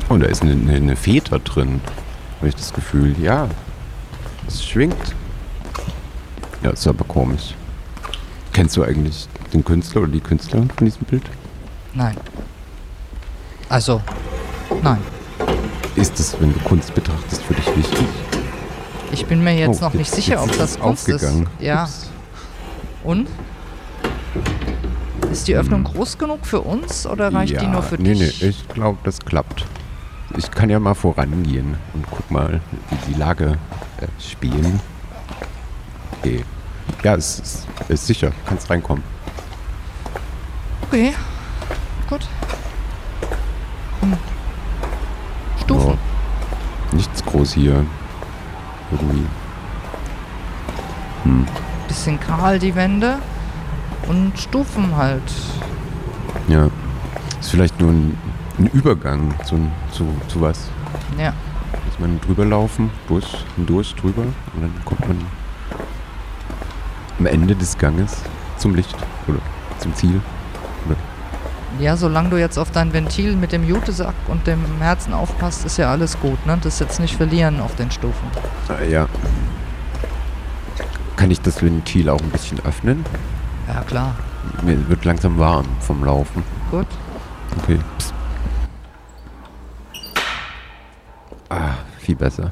Oh, da ist eine Feder drin. Habe ich das Gefühl. Ja, es schwingt. Ja, ist aber komisch. Kennst du eigentlich den Künstler oder die Künstlerin von diesem Bild? Nein. Also, nein. Ist es, wenn du Kunst betrachtest, für dich wichtig? Ich bin mir jetzt noch nicht sicher, ob das Kunst ist. Ja. Ups. Und? Ist die Öffnung groß genug für uns oder reicht die nur für dich? Nee, ich glaube, das klappt. Ich kann ja mal vorangehen und guck mal, wie die Lage spielen. Okay. Ja, es ist sicher. Kannst reinkommen. Okay. Gut. Stufen. Oh, nichts groß hier. Irgendwie. Bisschen kahl die Wände und Stufen halt. Ja. Ist vielleicht nur ein Übergang zu was. Ja. Dass man drüber laufen, drüber und dann kommt man am Ende des Ganges zum Licht oder zum Ziel. Oder? Ja, solange du jetzt auf dein Ventil mit dem Jutesack und dem Herzen aufpasst, ist ja alles gut, ne? Das jetzt nicht verlieren auf den Stufen. Ja. Kann ich das Ventil auch ein bisschen öffnen? Ja, klar. Mir wird langsam warm vom Laufen. Gut. Okay. Psst. Viel besser.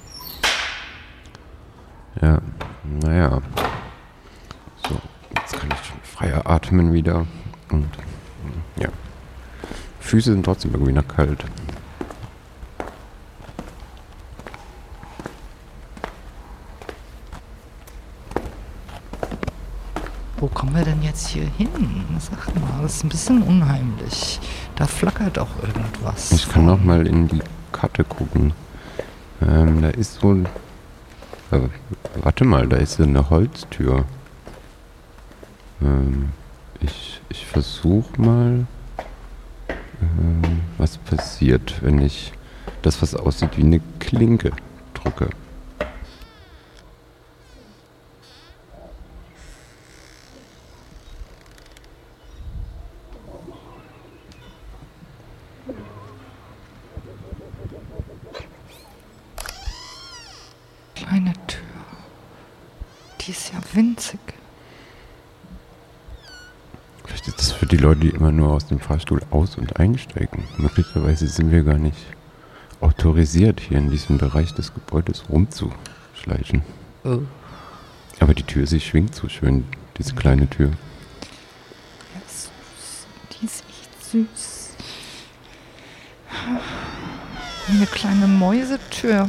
Ja, naja. So, jetzt kann ich freier atmen wieder. Und ja. Füße sind trotzdem irgendwie noch kalt. Wo kommen wir denn jetzt hier hin? Sag mal, das ist ein bisschen unheimlich. Da flackert auch irgendwas. Ich kann noch mal in die Karte gucken. Da ist so ein... warte mal, da ist so eine Holztür. Ich versuche mal... was passiert, wenn ich das, was aussieht wie eine Klinke, drücke. Kleine Tür. Die ist ja winzig. Vielleicht ist das für die Leute, die immer nur aus dem Fahrstuhl aus- und einsteigen. Möglicherweise sind wir gar nicht autorisiert, hier in diesem Bereich des Gebäudes rumzuschleichen. Oh. Aber die Tür, sie schwingt so schön, diese kleine Tür. Ja, süß. Die ist echt süß. Eine kleine Mäusetür.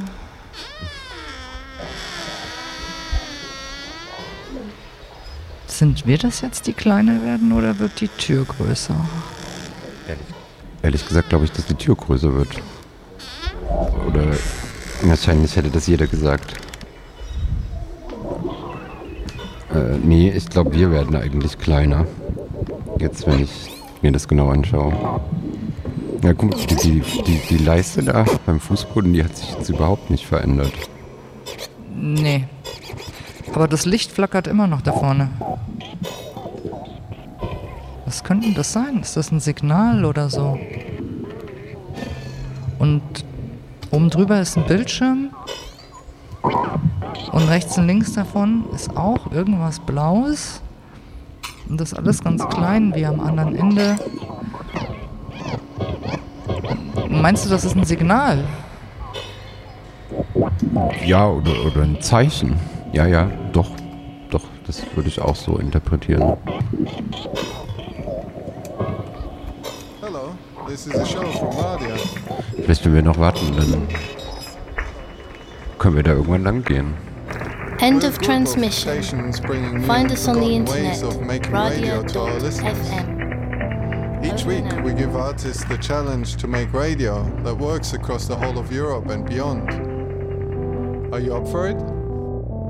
Sind wir das jetzt, die kleiner werden, oder wird die Tür größer? Ehrlich gesagt glaube ich, dass die Tür größer wird. Oder wahrscheinlich hätte das jeder gesagt. Nee, ich glaube, wir werden eigentlich kleiner. Jetzt, wenn ich mir das genau anschaue. Ja, guck mal, die Leiste da beim Fußboden, die hat sich jetzt überhaupt nicht verändert. Nee. Aber das Licht flackert immer noch da vorne. Was könnte das sein? Ist das ein Signal oder so? Und oben drüber ist ein Bildschirm. Und rechts und links davon ist auch irgendwas Blaues. Und das alles ganz klein, wie am anderen Ende. Meinst du, das ist ein Signal? Ja, oder ein Zeichen. Ja, doch, das würde ich auch so interpretieren. Hello, this is a show from Radio. Vielleicht, wenn wir noch warten, dann können wir da irgendwann lang gehen. End of transmission. Find us on the internet, radio.fm. Each week we give artists the challenge to make radio that works across the whole of Europe and beyond. Are you up for it?